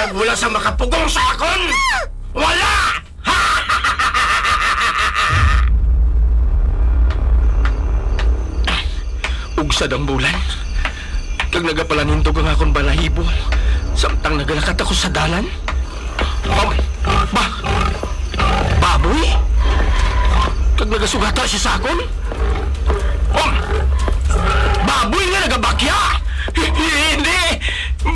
Wala sa makapugong sa akon! Wala! Ugsad ang bulan. Kag nagapalanintog ang akong balahibo. Samtang nagalakat ako sa dalan. Baboy? Kag nagasugata siya sa akon? Baboy nga nagabakya!